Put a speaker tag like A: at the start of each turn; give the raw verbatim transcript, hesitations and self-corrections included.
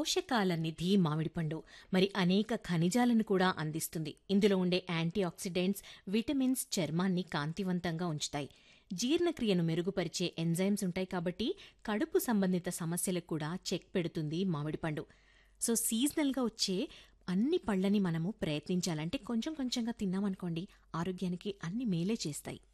A: పోషకాల నిధి మామిడిపండు. మరి అనేక ఖనిజాలను కూడా అందిస్తుంది. ఇందులో ఉండే యాంటీ ఆక్సిడెంట్స్, విటమిన్స్ చర్మాన్ని కాంతివంతంగా ఉంచుతాయి. జీర్ణక్రియను మెరుగుపరిచే ఎంజైమ్స్ ఉంటాయి కాబట్టి కడుపు సంబంధిత సమస్యలకు కూడా చెక్ పెడుతుంది మామిడిపండు. సో సీజనల్గా వచ్చే అన్ని పళ్ళని మనము ప్రయత్నించాలంటే కొంచెం కొంచెంగా తిన్నామనుకోండి ఆరోగ్యానికి అన్ని మేలే చేస్తాయి.